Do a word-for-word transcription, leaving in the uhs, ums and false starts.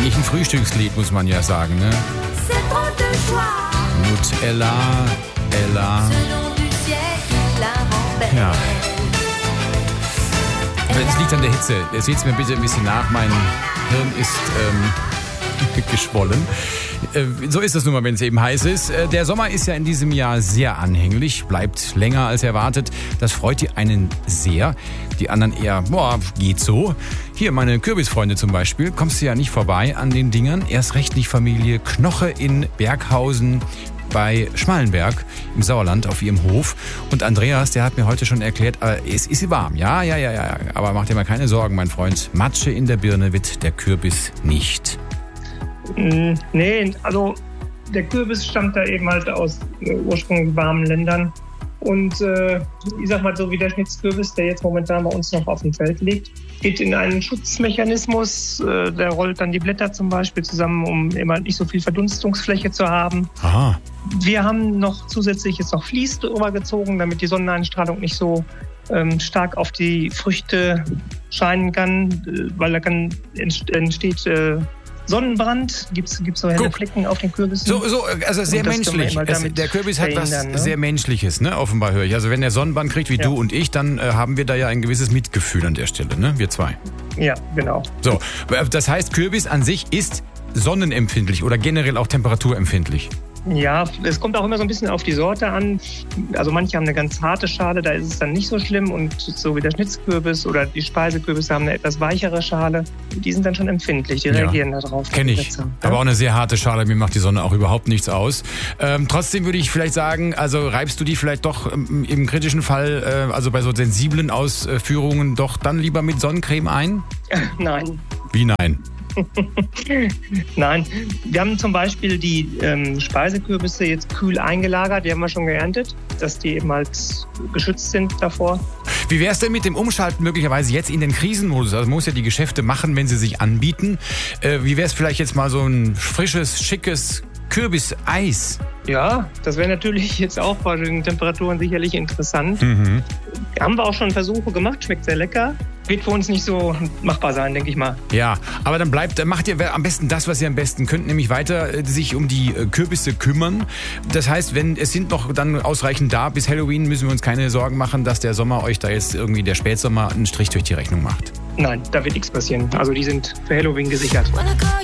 eigentlich ein Frühstückslied, muss man ja sagen, ne? Nutella, Ella. Ja. Das liegt an der Hitze. Seht mir bitte ein bisschen nach. Mein Hirn ist ähm, geschwollen. Äh, so ist es nun mal, wenn es eben heiß ist. Äh, der Sommer ist ja in diesem Jahr sehr anhänglich, bleibt länger als erwartet. Das freut die einen sehr, die anderen eher, boah, geht so. Hier, meine Kürbisfreunde zum Beispiel, kommst du ja nicht vorbei an den Dingern. Erst recht nicht Familie Knoche in Berghausen bei Schmallenberg im Sauerland auf ihrem Hof. Und Andreas, der hat mir heute schon erklärt, äh, es ist warm. Ja, ja, ja, ja. Aber mach dir mal keine Sorgen, mein Freund. Matsche in der Birne wird der Kürbis nicht. Mm, nee, also der Kürbis stammt da eben halt aus äh, ursprünglich warmen Ländern. Und äh, ich sag mal so, wie der Schnitzkürbis, der jetzt momentan bei uns noch auf dem Feld liegt, geht in einen Schutzmechanismus. Äh, der rollt dann die Blätter zum Beispiel zusammen, um immer nicht so viel Verdunstungsfläche zu haben. Aha. Wir haben noch zusätzlich jetzt noch Vlies drüber gezogen, damit die Sonneneinstrahlung nicht so ähm, stark auf die Früchte scheinen kann, äh, weil da kann, entsteht äh, Sonnenbrand, gibt's gibt's so helle Guck. Flecken auf den Kürbissen. So, so also sehr menschlich. Es, der Kürbis hat was ne? sehr Menschliches, ne? Offenbar höre ich. Also wenn der Sonnenbrand kriegt wie ja. du und ich, dann äh, haben wir da ja ein gewisses Mitgefühl an der Stelle, ne? Wir zwei. Ja, genau. So, das heißt, Kürbis an sich ist sonnenempfindlich oder generell auch temperaturempfindlich. Ja, es kommt auch immer so ein bisschen auf die Sorte an. Also manche haben eine ganz harte Schale, da ist es dann nicht so schlimm. Und so wie der Schnitzkürbis oder die Speisekürbisse haben eine etwas weichere Schale. Die sind dann schon empfindlich, die ja. reagieren da drauf. Kenn ich. Ja? Aber auch eine sehr harte Schale, mir macht die Sonne auch überhaupt nichts aus. Ähm, trotzdem würde ich vielleicht sagen, also reibst du die vielleicht doch ähm, im kritischen Fall, äh, also bei so sensiblen Ausführungen, doch dann lieber mit Sonnencreme ein? Nein. Wie nein? Nein, wir haben zum Beispiel die ähm, Speisekürbisse jetzt kühl eingelagert, die haben wir schon geerntet, dass die eben halt geschützt sind davor. Wie wäre es denn mit dem Umschalten möglicherweise jetzt in den Krisenmodus? Also man muss ja die Geschäfte machen, wenn sie sich anbieten. Äh, wie wäre es vielleicht jetzt mal so ein frisches, schickes Kürbiseis? Ja, das wäre natürlich jetzt auch bei den Temperaturen sicherlich interessant. Mhm. Haben wir auch schon Versuche gemacht, schmeckt sehr lecker. Wird für uns nicht so machbar sein, denke ich mal. Ja, aber dann bleibt, dann macht ihr am besten das, was ihr am besten könnt, nämlich weiter äh, sich um die äh, Kürbisse kümmern. Das heißt, wenn es sind noch dann ausreichend da bis Halloween, müssen wir uns keine Sorgen machen, dass der Sommer euch da jetzt irgendwie der Spätsommer einen Strich durch die Rechnung macht. Nein, da wird nichts passieren. Also die sind für Halloween gesichert.